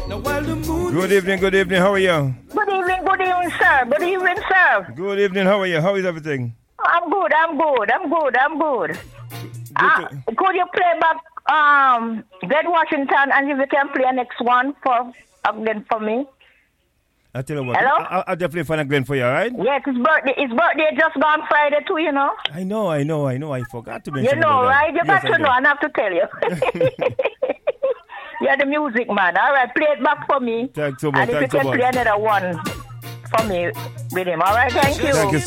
Good evening, how are you? Good evening, sir. Good evening, sir. Good evening, how are you? How is everything? I'm good. Could you play back Glenn Washington, and if you can play next one for again for me? I tell you what. Hello? I'll definitely find a Glenn for you, all right? Yes, his birthday just gone Friday too, you know. I know. I forgot to mention. You know, right? You got yes, to know. I have to tell you. You're the music man. All right, play it back for me. Thanks so much. And if you can play another one for me with him. All right, thank you. Thank you